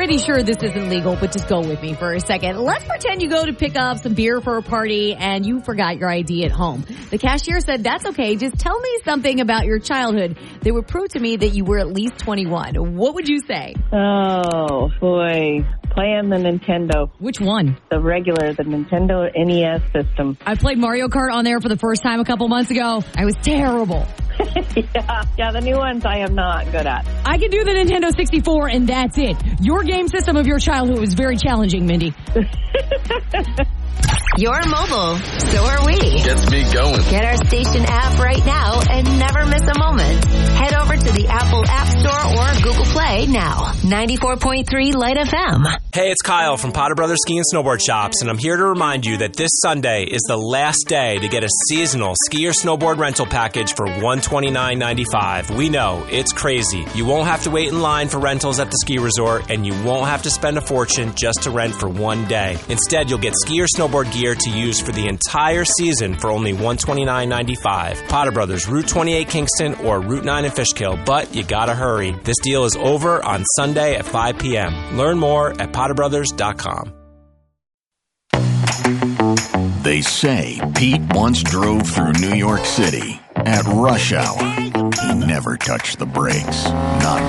pretty sure this isn't legal, but just go with me for a second. Let's pretend you go to pick up some beer for a party and you forgot your ID at home. The cashier said, that's okay. Just tell me something about your childhood that would prove to me that you were at least 21. What would you say? Oh, boy. Playing the Nintendo. Which one? The Nintendo NES system. I played Mario Kart on there for the first time a couple months ago. I was terrible. Yeah, the new ones I am not good at. I can do the Nintendo 64 and that's it. Your game system of your childhood was very challenging, Mindy. You're mobile, so are we. Gets me going. Get our station app right now and never miss a moment. Head over to the Apple App Store or Google Play now. 94.3 Light FM. Hey, it's Kyle from Potter Brothers Ski and Snowboard Shops, and I'm here to remind you that this Sunday is the last day to get a seasonal ski or snowboard rental package for $129.95. We know, it's crazy. You won't have to wait in line for rentals at the ski resort, and you won't have to spend a fortune just to rent for one day. Instead, you'll get ski or snowboard gear to use for the entire season for only $129.95. Potter Brothers, Route 28 Kingston or Route 9 in Fishkill, but you gotta hurry. This deal is over on Sunday at 5 p.m. Learn more at potterbrothers.com. They say Pete once drove through New York City at rush hour. He never touched the brakes. Not